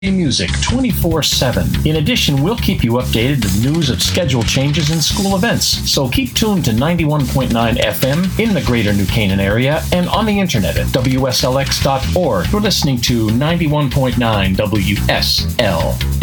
music 24/7. In addition, we'll keep you updated with news of schedule changes and school events. So keep tuned to 91.9 FM in the greater New Canaan area and on the internet at WSLX.org. You're listening to 91.9 WSL.